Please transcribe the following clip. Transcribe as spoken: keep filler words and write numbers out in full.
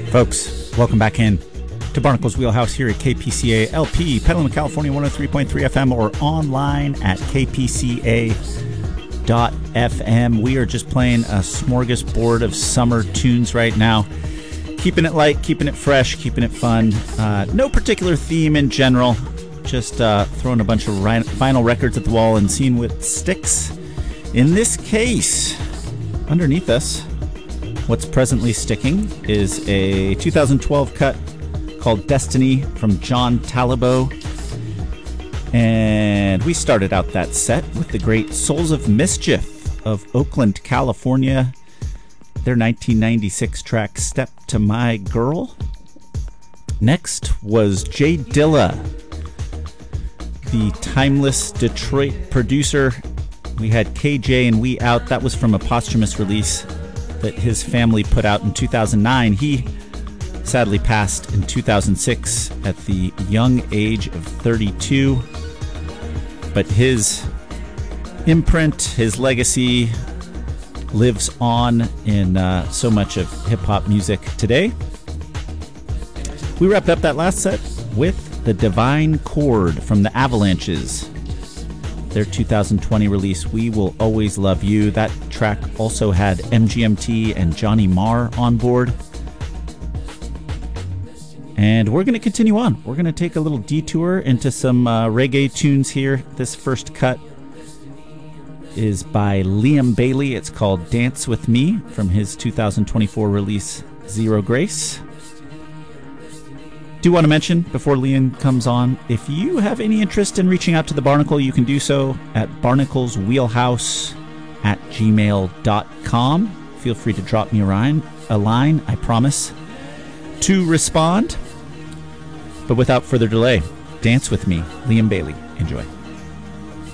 Folks, welcome back in to Barnacle's Wheelhouse here at K P C A L P, Petaluma, California, one oh three point three F M, or online at k p c a dot f m. We are just playing a smorgasbord of summer tunes right now. Keeping it light, keeping it fresh, keeping it fun. Uh, no particular theme in general. Just uh, throwing a bunch of vinyl records at the wall and seeing what sticks. In this case, underneath us, what's presently sticking is a two thousand twelve cut called Destiny from John Talabo. And we started out that set with the great Souls of Mischief of Oakland, California. Their nineteen ninety-six track Step to My Girl. Next was Jay Dilla, the timeless Detroit producer. We had K J and We Out. That was from a posthumous release that his family put out in two thousand nine. He sadly passed in two thousand six at the young age of thirty-two. But his imprint, his legacy lives on in uh, so much of hip-hop music today. We wrapped up that last set with The Divine Chord from the Avalanches. Their two thousand twenty release, We Will Always Love You. That track also had M G M T and Johnny Marr on board. And we're going to continue on. We're going to take a little detour into some uh, reggae tunes here. This first cut is by Liam Bailey. It's called Dance With Me from his two thousand twenty-four release, Zero Grace. Do want to mention, before Liam comes on, if you have any interest in reaching out to the Barnacle, you can do so at barnacleswheelhouse at gmail dot com. Feel free to drop me a line, a line, I promise to respond. But without further delay, Dance With Me, Liam Bailey. Enjoy.